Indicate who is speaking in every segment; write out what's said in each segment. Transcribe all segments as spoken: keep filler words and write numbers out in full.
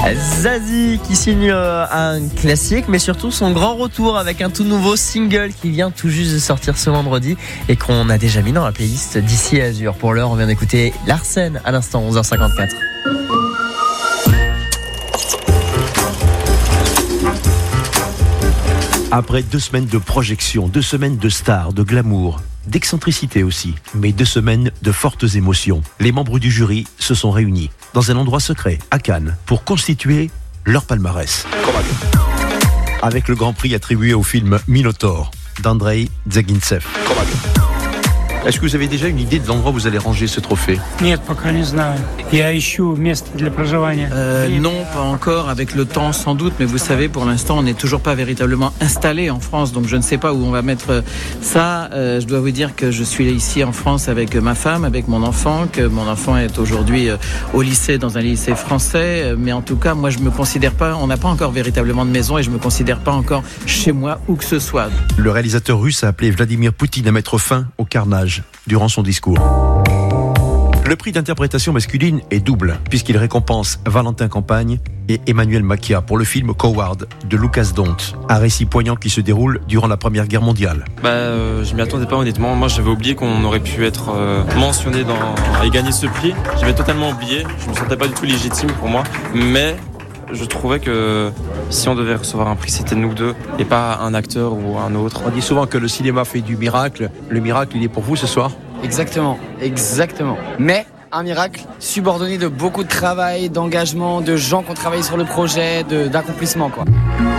Speaker 1: Zazie qui signe un classique, mais surtout son grand retour avec un tout nouveau single qui vient tout juste de sortir ce vendredi et qu'on a déjà mis dans la playlist d'ici Azur. Pour l'heure, on vient d'écouter Larsen à l'instant, onze heures cinquante-quatre.
Speaker 2: Après deux semaines de projection, deux semaines de stars, de glamour, d'excentricité aussi, mais deux semaines de fortes émotions, les membres du jury se sont réunis dans un endroit secret, à Cannes, pour constituer leur palmarès. Avec le grand prix attribué au film Minotaur d'Andrei Dzagintsev. Est-ce que vous avez déjà une idée de l'endroit où vous allez ranger ce trophée ?
Speaker 3: Нет, пока не знаю. Я ищу место для проживания.
Speaker 4: Euh, non, pas encore, avec le temps sans doute, mais vous savez, pour l'instant, on n'est toujours pas véritablement installé en France, donc je ne sais pas où on va mettre ça. Euh, je dois vous dire que je suis ici en France avec ma femme, avec mon enfant, que mon enfant est aujourd'hui au lycée, dans un lycée français, mais en tout cas, moi, je me considère pas, on n'a pas encore véritablement de maison et je me considère pas encore chez moi où que ce soit.
Speaker 2: Le réalisateur russe a appelé Vladimir Poutine à mettre fin au carnage durant son discours. Le prix d'interprétation masculine est double, puisqu'il récompense Valentin Campagne et Emmanuel Macchia pour le film Coward de Lucas Dont, un récit poignant qui se déroule durant la Première Guerre mondiale.
Speaker 5: Bah, euh, je m'y attendais pas honnêtement. Moi, j'avais oublié qu'on aurait pu être euh, mentionné dans et gagner ce prix. J'avais totalement oublié. Je me sentais pas du tout légitime pour moi, mais je trouvais que si on devait recevoir un prix, c'était nous deux et pas un acteur ou un autre.
Speaker 2: On dit souvent que le cinéma fait du miracle. Le miracle, il est pour vous ce soir ?
Speaker 6: Exactement, exactement. Mais un miracle subordonné de beaucoup de travail, d'engagement, de gens qui ont travaillé sur le projet, de, d'accomplissement, quoi.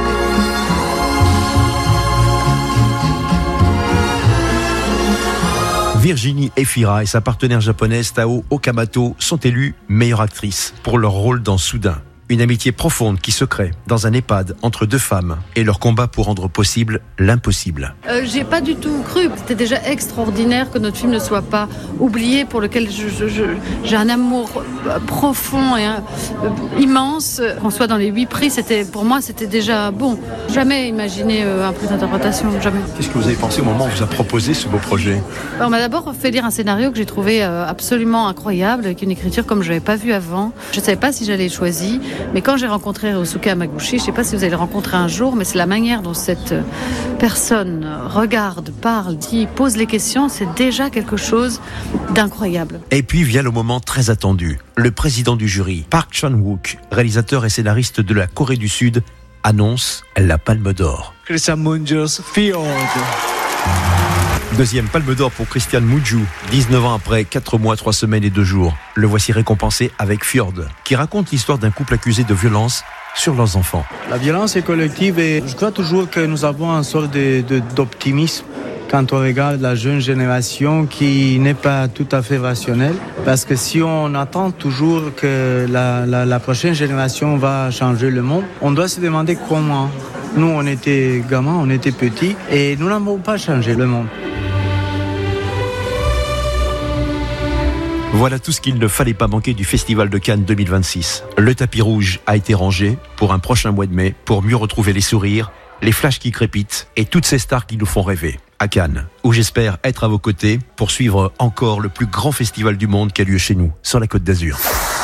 Speaker 2: Virginie Efira et sa partenaire japonaise Tao Okamoto sont élues meilleure actrice pour leur rôle dans Soudain. Une amitié profonde qui se crée dans un EHPAD entre deux femmes et leur combat pour rendre possible l'impossible.
Speaker 7: Euh, j'ai pas du tout cru. C'était déjà extraordinaire que notre film ne soit pas oublié, pour lequel je, je, je, j'ai un amour profond et un, euh, immense. Qu'on soit dans les huit prix, c'était, pour moi, c'était déjà bon. Jamais imaginé euh, un prix d'interprétation, jamais.
Speaker 2: Qu'est-ce que vous avez pensé au moment où on vous a proposé ce beau projet ?
Speaker 7: On m'a d'abord fait lire un scénario que j'ai trouvé euh, absolument incroyable, avec une écriture comme je n'avais pas vue avant. Je ne savais pas si j'allais le choisir. Mais quand j'ai rencontré Ryosuke Hamaguchi, je ne sais pas si vous allez le rencontrer un jour, mais c'est la manière dont cette personne regarde, parle, dit, pose les questions, c'est déjà quelque chose d'incroyable.
Speaker 2: Et puis vient le moment très attendu. Le président du jury, Park Chan-wook, réalisateur et scénariste de la Corée du Sud, annonce la Palme d'Or.
Speaker 8: Christian Mungius, Fjord.
Speaker 2: Deuxième Palme d'Or pour Christian Mungiu, dix-neuf ans après, quatre mois, trois semaines et deux jours. Le voici récompensé avec Fjord, qui raconte l'histoire d'un couple accusé de violence sur leurs enfants.
Speaker 8: La violence est collective et je crois toujours que nous avons une sorte de, de, d'optimisme quand on regarde la jeune génération qui n'est pas tout à fait rationnelle. Parce que si on attend toujours que la, la, la prochaine génération va changer le monde, on doit se demander comment. Nous, on était gamins, on était petits et nous n'avons pas changé le monde.
Speaker 2: Voilà tout ce qu'il ne fallait pas manquer du Festival de Cannes deux mille vingt-six. Le tapis rouge a été rangé pour un prochain mois de mai pour mieux retrouver les sourires, les flashs qui crépitent et toutes ces stars qui nous font rêver. À Cannes, où j'espère être à vos côtés pour suivre encore le plus grand festival du monde qui a lieu chez nous, sur la Côte d'Azur.